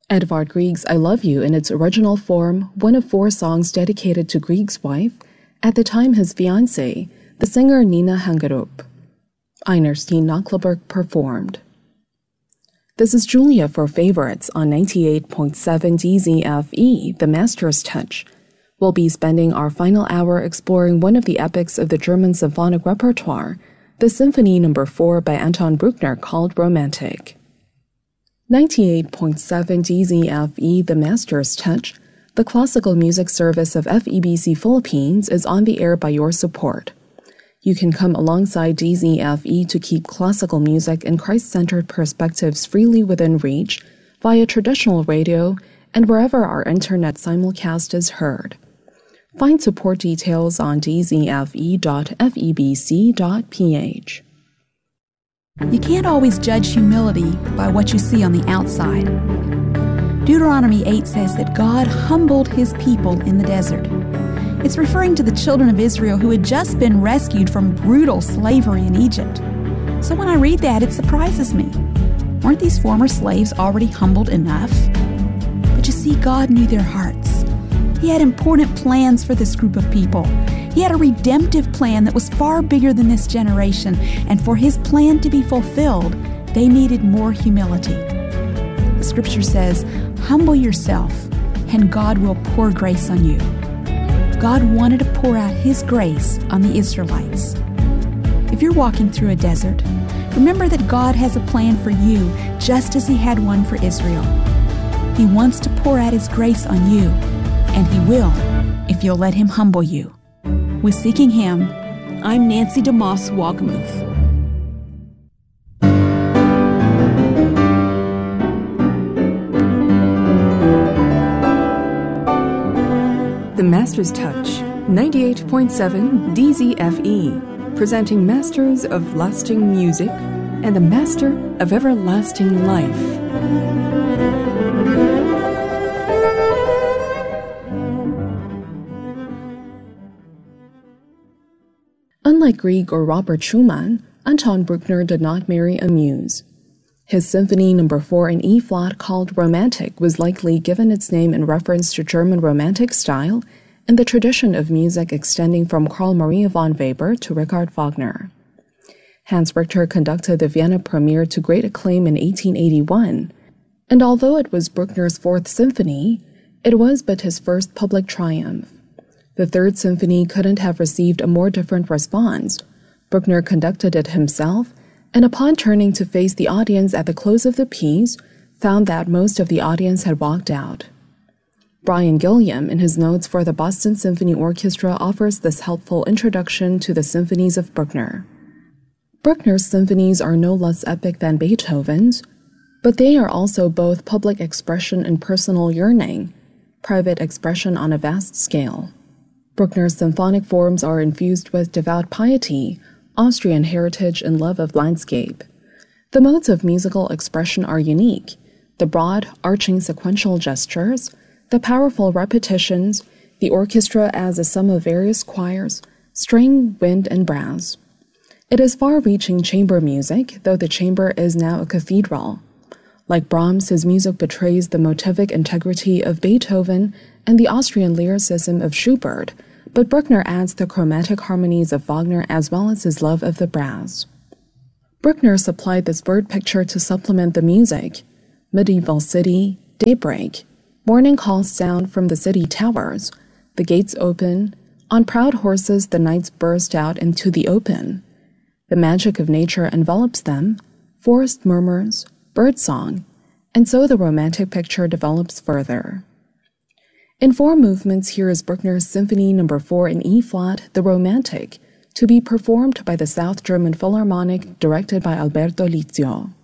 Edvard Grieg's I Love You in its original form, one of 4 songs dedicated to Grieg's wife, at the time his fiancée, the singer Nina Hangerup. Einar Steen Knokleberg performed. This is Julia for Favorites on 98.7 DZFE, The Master's Touch. We'll be spending our final hour exploring one of the epics of the German symphonic repertoire, the Symphony No. 4 by Anton Bruckner called Romantic. 98.7 DZFE, The Master's Touch, the classical music service of FEBC Philippines, is on the air by your support. You can come alongside DZFE to keep classical music and Christ-centered perspectives freely within reach via traditional radio and wherever our internet simulcast is heard. Find support details on dzfe.febc.ph. You can't always judge humility by what you see on the outside. Deuteronomy 8 says that God humbled his people in the desert. It's referring to the children of Israel who had just been rescued from brutal slavery in Egypt. So when I read that, it surprises me. Weren't these former slaves already humbled enough? But you see, God knew their hearts. He had important plans for this group of people. He had a redemptive plan that was far bigger than this generation, and for his plan to be fulfilled, they needed more humility. The scripture says, "Humble yourself, and God will pour grace on you." God wanted to pour out his grace on the Israelites. If you're walking through a desert, remember that God has a plan for you just as he had one for Israel. He wants to pour out his grace on you, and he will if you'll let him humble you. With Seeking Him, I'm Nancy DeMoss Wogmuth. The Master's Touch, 98.7 DZFE, presenting masters of lasting music and the master of everlasting life. Unlike Grieg or Robert Schumann, Anton Bruckner did not marry a muse. His Symphony No. 4 in E-flat called Romantic was likely given its name in reference to German Romantic style and the tradition of music extending from Carl Maria von Weber to Richard Wagner. Hans Richter conducted the Vienna premiere to great acclaim in 1881, and although it was Bruckner's 4th symphony, it was but his first public triumph. The 3rd symphony couldn't have received a more different response. Bruckner conducted it himself, and upon turning to face the audience at the close of the piece, found that most of the audience had walked out. Brian Gilliam, in his notes for the Boston Symphony Orchestra, offers this helpful introduction to the symphonies of Bruckner. Bruckner's symphonies are no less epic than Beethoven's, but they are also both public expression and personal yearning, private expression on a vast scale. Bruckner's symphonic forms are infused with devout piety, Austrian heritage, and love of landscape. The modes of musical expression are unique: the broad, arching sequential gestures, the powerful repetitions, the orchestra as a sum of various choirs, string, wind, and brass. It is far-reaching chamber music, though the chamber is now a cathedral. Like Brahms, his music betrays the motivic integrity of Beethoven and the Austrian lyricism of Schubert, but Bruckner adds the chromatic harmonies of Wagner as well as his love of the brass. Bruckner supplied this word picture to supplement the music: medieval city, daybreak, morning calls sound from the city towers, the gates open, on proud horses the knights burst out into the open. The magic of nature envelops them, forest murmurs, birdsong, and so the romantic picture develops further. In 4 movements, here is Bruckner's Symphony No. 4 in E-flat, The Romantic, to be performed by the South German Philharmonic, directed by Alberto Lizio.